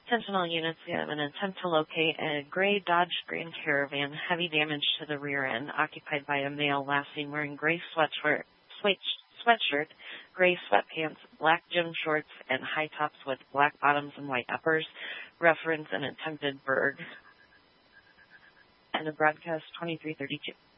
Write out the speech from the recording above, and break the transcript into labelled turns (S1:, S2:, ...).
S1: Sentinel units have an attempt to locate a gray Dodge Grand Caravan, heavy damage to the rear end, occupied by a male last seen wearing gray sweatshirt, gray sweatpants, black gym shorts, and high tops with black bottoms and white uppers. Reference an attempted burg. And the broadcast 2332.